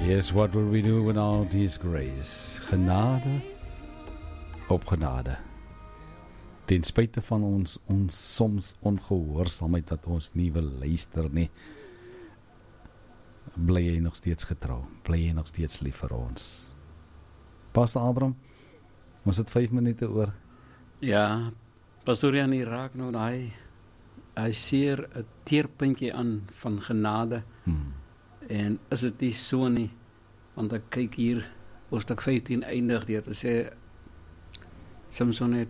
Yes, what will we do without His grace? Genade op genade. Ten spyte van ons soms ongehoorsaamheid dat ons nie wil luister nie, bly hy nog steeds getrou, bly hy nog steeds lief vir ons. Pastor Abraham, ons het 5 minute oor. Ja, Pastor Jan raak nou hy seer 'n teerpuntjie aan van genade. En is dit nie so nie, want ek kyk hier, hoofstuk 15 eindig deur te sê, Samson het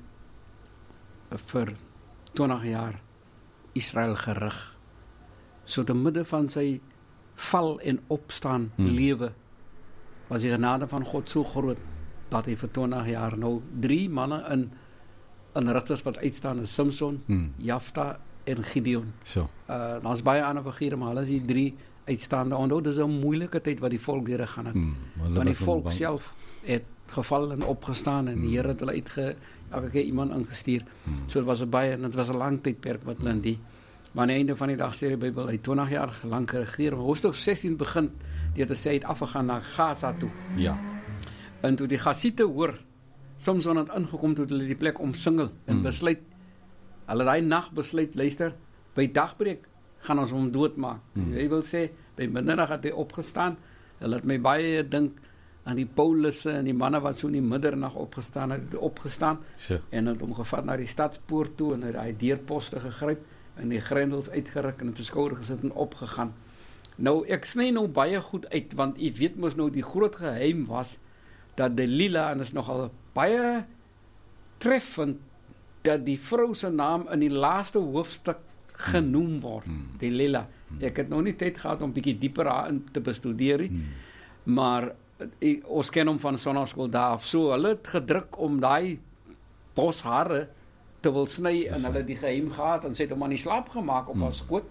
vir 20 jaar Israel gerig. So te midde van sy val en opstaan lewe, was die genade van God so groot, dat hy vir 20 jaar nou 3 manne in ritters wat uitstaan, is Samson, Jafta en Gideon. So. Daar's baie ander figure, maar hulle is die 3 uitstaande. Onthou, dis 'n moeilike tyd wat die volk deur gegaan het. Want die volk self het geval en opgestaan en die Here het hulle elke keer iemand ingestuur. So dit was 'n lang tydperk wat hulle in die. Maar aan die einde van die dag sê die Bybel, hy 20 jaar lank geregeer. Hoofstuk 16 begin deur te sê hy het afgegaan na Gaza toe. Ja. En toe die Gasiete hoor, Samson het ingekom toe hulle die plek omsingel en besluit, hulle daai nag besluit, luister, by dagbreek gaan ons hom doodmaak. Hy wil sê, by middag het hy opgestaan. Hulle het my baie dink aan die Paulusse en die manne wat so in die middernag opgestaan So. En het hom gevat na die stadspoort toe en het hy deurposte gegryp en die grendels uitgeruk en op sy skouer gesit en opgegaan. Nou, ek sny nou baie goed uit, want jy weet mos nou, die groot geheim was, dat Delila, en is nogal baie treffend, dat die vrou se naam in die laaste hoofstuk genoem word, Delila. Ek het nog nie tyd gehad om bietjie dieper daarin te bestudeer nie, maar ons ken hom van sonnaskool daar af, so hulle het gedruk om daai boshare te wil sny, en hulle die geheim gehad, en sy het hom aan die slaap gemaak op haar skoot,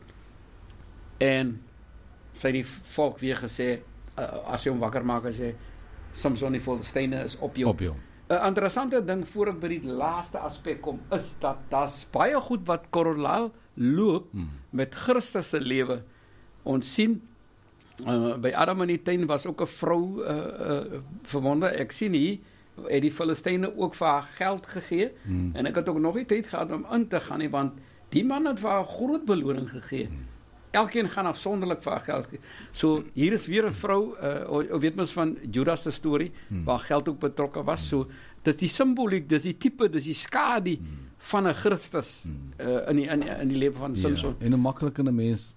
en sy die volk weer gesê, as sy hom wakker maak, hy sê, Samson die Filistyne is op jou. 'n interessante ding voor ek by die laaste aspek kom, is dat daar's baie goed wat korrelaal loop met Christus se lewe. Ons sien, by Adam in die tuin was ook 'n vrou verwonde, ek sien hier, het die Filistyne ook vir haar geld gegee, en ek het ook nog nie tyd gehad om in te gaan nie, want die man het vir haar groot beloning gegee. Elkeen gaan afsonderlik vir haar geld gee. So, hier is weer 'n vrou, weet mens van Judas se storie, waar geld ook betrokke was, so, dis die symboliek, dis die tipe, dis die skadu van 'n Christus in die lewe van Samson. Ja, en 'n maklike mens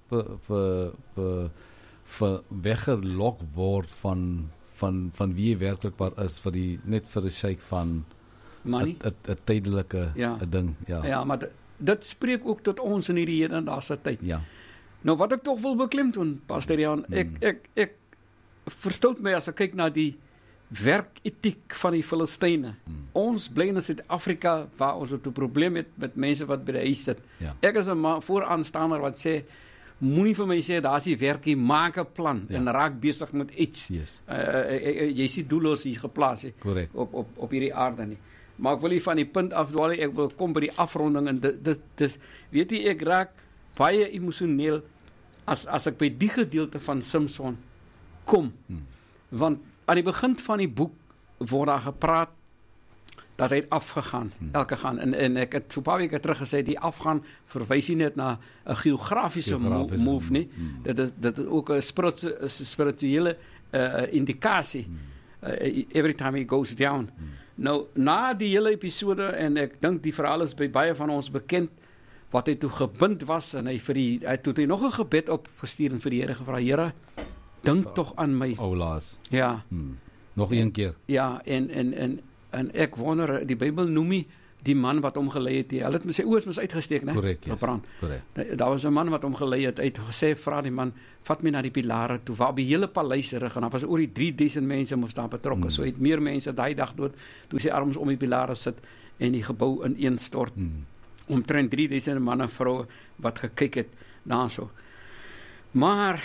vir weggelok word van wie hy werklik is, net vir die sake van 'n tydelike ding. Ja, maar dit spreek ook tot ons in hierdie hedendaagse tyd. Ja. Nou, wat ek tog wil beklemtoon, Pastor Jan, ek verstout my as ek kyk na die werketiek van die Filistyne. Ons bly in Suid-Afrika waar ons 'n probleem het met mense wat by die huis sit. Ja. Ek is 'n vooraanstander wat sê, moenie vir my sê, daar is die werkie, maak 'n plan en raak besig met iets. Yes. Jy sien doelloos hier geplaas op hierdie aarde nie. Maar ek wil nie van die punt afdwaal, ek wil kom by die afronding, en dis weet jy, ek raak baie emosioneel as ek by die gedeelte van Samson kom. Want aan die begin van die boek word daar gepraat dat hy het afgegaan, en ek het so 'n paar weke terug gesê, die afgaan verwys nie net na 'n geografiese move nie, dit is ook 'n spirituele indikasie, every time he goes down. Nou, na die hele episode, en ek dink die verhaal is by baie van ons bekend, wat hy toe gebind was, en hy toe nog 'n gebed opgestuur en vir die Here gevra, Here, dink tog aan my. Oulaas. Ja. Nog een keer. Ja, en ek wonder, die Bybel noem nie die man wat hom gelei het, hulle het sy oë is uitgesteek, né? Korrek, yes. Daar was 'n man wat hom gelei het, uit gesê, vra die man, vat my na die pilare toe, waar die hele paleis rig, en daar was oor die 3000 mense moes daar betrokke, so het meer mense daai dag dood, toe sy arms om die pilare sit, en die gebou ineenstort. Omtrent 3000 manne en vroue wat gekyk het daarso. Maar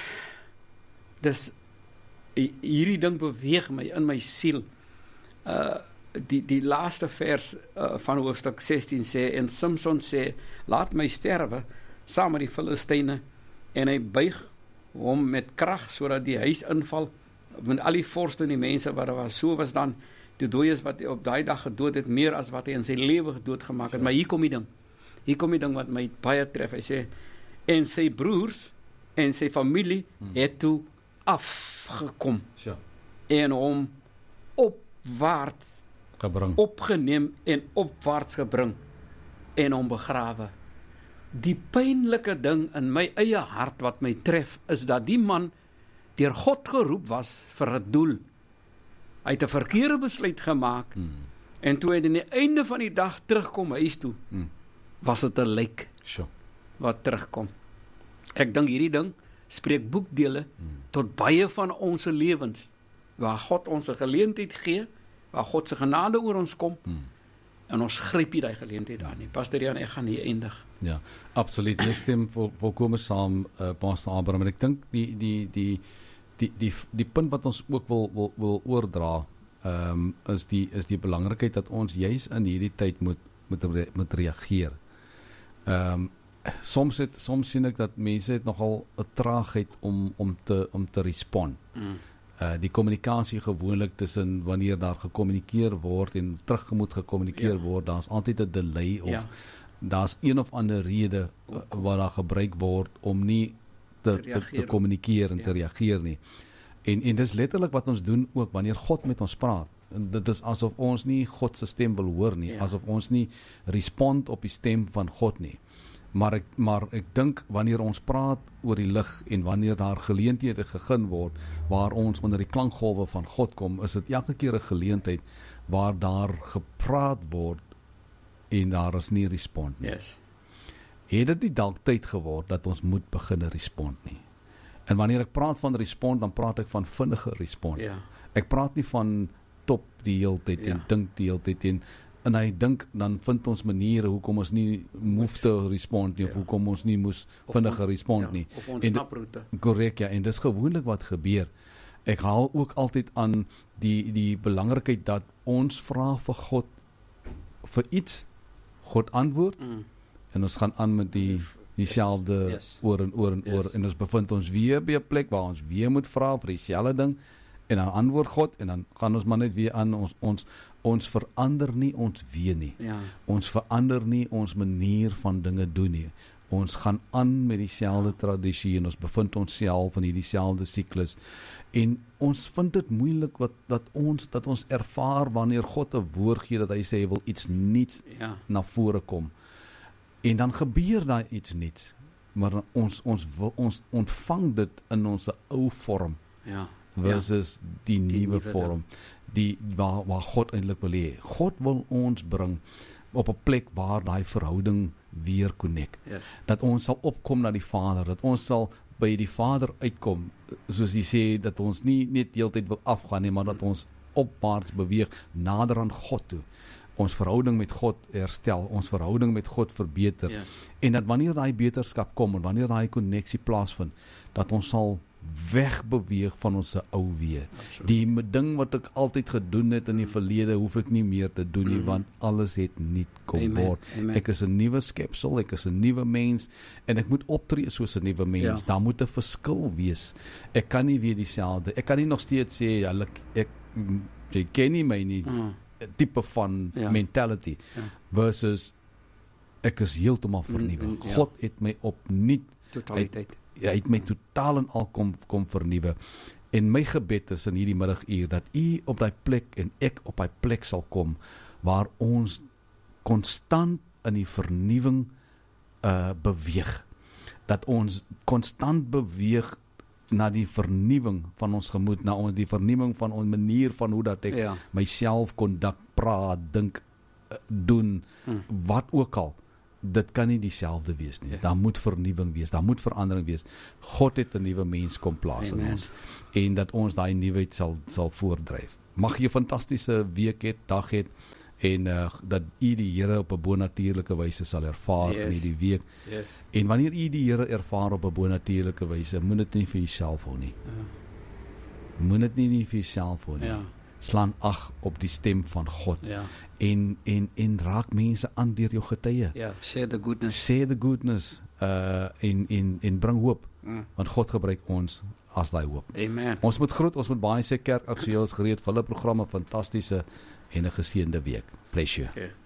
dis hierdie ding beweeg my in my siel. Die laaste vers van hoofstuk 16 sê, en Samson sê, laat my sterwe saam met die Filistyne, en hy buig hom met krag sodat die huis inval met al die vorste en die mense wat daar was, so was dan die dooies wat hy op daai dag gedood het, meer as wat hy in sy lewe gedood gemaak het. Maar hier kom die ding wat my baie tref. Hy sê, en sy broers en sy familie het toe afgekom en hom opwaarts opgeneem en opwaarts gebring en hom begrawe. Die pynlike ding in my eie hart wat my tref, is dat die man deur God geroep was vir 'n doel. Hy het 'n verkeerde besluit gemaak, en toe hy aan die einde van die dag terugkom huis toe, was dit 'n lijk wat terugkom. Ek dink hierdie ding spreek boekdele tot baie van ons lewens, waar God ons 'n geleentheid gee, waar God se genade oor ons kom, en ons gryp nie daai geleentheid aan nie. Pastor Jan, ek gaan hier eindig. Ja, absoluut. Ek stem volkome saam, Pastor Abraham, en ek dink die punt wat ons ook wil oordra, is die belangrikheid dat ons juis in hierdie tyd moet reageer. Soms sien ek dat mense het nogal 'n traagheid om te respond. Die kommunikasie gewoonlik tussen wanneer daar gekommunikeer word en terug moet gekommunikeer word, daar's altyd 'n delay of daar's een of ander rede wat daar gebruik word om nie te kommunikeer en te reageer nie. En dis letterlik wat ons doen ook wanneer God met ons praat. Dit is asof ons nie God se stem wil hoor nie, asof ons nie respond op die stem van God nie. Maar ek dink wanneer ons praat oor die lig en wanneer daar geleenthede gegee word waar ons onder die klankgolwe van God kom, is dit elke keer 'n geleentheid waar daar gepraat word en daar is nie respond nie. Het dit nie dalk tyd geword dat ons moet begin respond nie? En wanneer ek praat van respond, dan praat ek van vinnige respond. Ek praat nie van top die hele tyd en dink die hele tyd en hy dink, dan vind ons maniere hoekom ons nie moef te respond nie, of hoekom ons nie moes vinnige respond nie. Of ons snaproete. Korrek, ja, en dis gewoonlik wat gebeur. Ek haal ook altyd aan die belangrikheid dat ons vra vir God vir iets, God antwoord, en ons gaan aan met dieselfde oor en oor en oor, en ons bevind ons weer by 'n plek waar ons weer moet vra vir dieselfde ding, en dan antwoord God, en dan gaan ons maar net weer aan, ons verander nie ons wee nie. Ons verander nie ons manier van dinge doen nie. Ons gaan aan met dieselfde tradisie, en ons bevind ons self in dieselfde siklus, en ons vind dit moeilik dat ons ervaar wanneer God 'n woord gee, dat hy sê hy wil iets nuuts na vore kom, en dan gebeur daar iets nuuts, maar ons ontvang dit in ons ou vorm, versus die nuwe vorm, waar God eintlik wil hê. God wil ons bring op 'n plek waar daai verhouding weer connect. Dat ons sal opkom na die Vader, dat ons sal by die Vader uitkom, soos hy sê, dat ons nie net heeltyd wil afgaan nie, maar dat ons opwaarts beweeg, nader aan God toe. Ons verhouding met God herstel, ons verhouding met God verbeter, en dat wanneer daai beterskap kom, en wanneer daai konneksie plaasvind, dat ons sal wegbeweeg van ons ou wee. Die ding wat ek altyd gedoen het in die verlede, hoef ek nie meer te doen nie, want alles het nuut kom word. Ek is 'n nuwe skepsel, ek is 'n nuwe mens, en ek moet optree soos 'n nuwe mens. Daar moet 'n verskil wees. Ek kan nie weer dieselfde, ek kan nie nog steeds sê, jy ken nie my nie, tipe van mentality, versus ek is heeltemal vernuwe. God het my opnuut, hy het my totaal en al kom vernuwe. En my gebed is in hierdie middaguur, dat u op daai plek en ek op daai plek sal kom, waar ons konstant in die vernuwing beweeg. Dat ons konstant beweeg na die vernuwing van ons gemoed, na die vernuwing van ons manier van hoe dat ek myself kondak, praat, dink, doen, wat ook al. Dit kan nie dieselfde wees nie. Daar moet vernuwing wees, daar moet verandering wees. God het 'n nuwe mens kom plaas in ons, en dat ons daai nuwheid sal voordryf. Mag jy 'n fantastiese week het, dag het, en dat u die Here op 'n bonatuurlike wyse sal ervaar in hierdie week. En wanneer u die Here ervaar op 'n bonatuurlike wyse, moet dit nie vir jouself hou nie. Moet dit nie vir jouself hou nie. Slaan ag op die stem van God. En raak mense aan deur jou getuie. Share the goodness. Share the goodness, en bring hoop. Want God gebruik ons as daai hoop. Amen. Ons moet groet, ons moet baie sê kerk aktueel is gereed vir hulle programme, fantastiese en 'n geseënde week. Bless you. Okay.